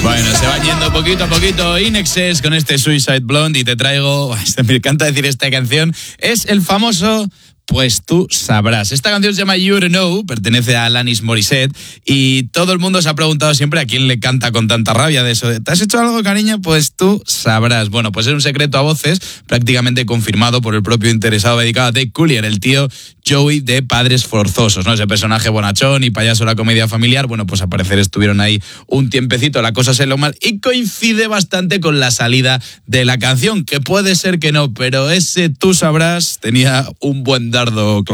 Bueno, se va yendo poquito a poquito INXS con este Suicide Blonde y te traigo, me encanta decir esta canción, es el famoso Pues Tú Sabrás. Esta canción se llama You Don't Know, pertenece a Alanis Morissette y todo el mundo se ha preguntado siempre a quién le canta con tanta rabia de eso. ¿Te has hecho algo, cariño? Pues tú sabrás. Bueno, pues es un secreto a voces prácticamente confirmado por el propio interesado dedicado a Dave Coulier, el tío Joey de Padres Forzosos, ¿no? Ese personaje bonachón y payaso de la comedia familiar. Bueno, pues al parecer estuvieron ahí un tiempecito, la cosa se lo mal y coincide bastante con la salida de la canción, que puede ser que no, pero ese Tú Sabrás tenía un buen dardo.